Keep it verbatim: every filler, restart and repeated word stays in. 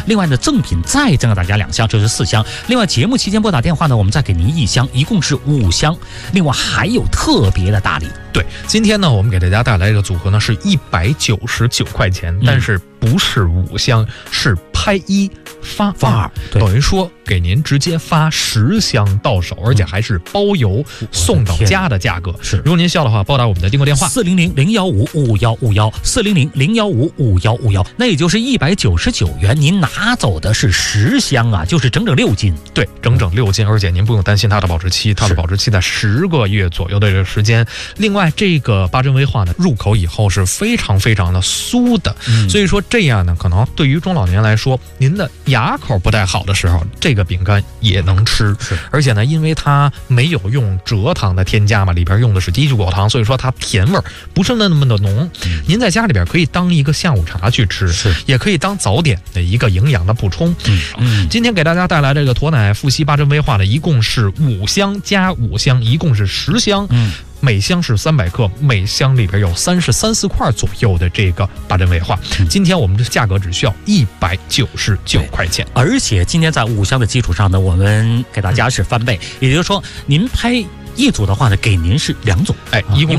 另外呢，赠品再赠给大家两箱，这是四箱。另外节目期间拨打电话呢，我们再给您一箱，一共是五箱。另外还有特别的大礼。 对，今天呢，我们给大家带来这个组合呢是一百九十九块钱，但是不是五箱，是拍一发发二， 等于说给您直接发十箱到手，而且还是包邮送到家的价格。 是， 如果您需要的话，拨打我们的订购电话四零零零幺五五幺五幺四零零零幺五五幺五幺，那也就是一百九十九元，您拿走的是十箱啊，就是整整六斤。 对，整整六斤，而且您不用担心它的保质期，它的保质期在十个月左右的这个时间。另外，这个八珍威化呢，入口以后是非常非常的酥的，嗯、所以说这样呢，可能对于中老年来说，您的牙口不太好的时候，这个饼干也能吃。 是， 而且呢，因为它没有用蔗糖的添加嘛，里边用的是低聚果糖，所以说它甜味儿不是那么的浓。嗯、您在家里边可以当一个下午茶去吃， 是， 也可以当早点的一个营养的补充。 嗯嗯， 今天给大家带来这个驼奶富硒八珍威化的，一共是五箱加五箱，一共是十箱。嗯。每箱是三百克，每箱里边有三十三四块左右的这个八珍威化。嗯、今天我们的价格只需要一百九十九块钱， 而且今天在五箱的基础上呢，我们给大家是翻倍，嗯、也就是说，您拍一组的话呢，给您是两组， 哎，一共。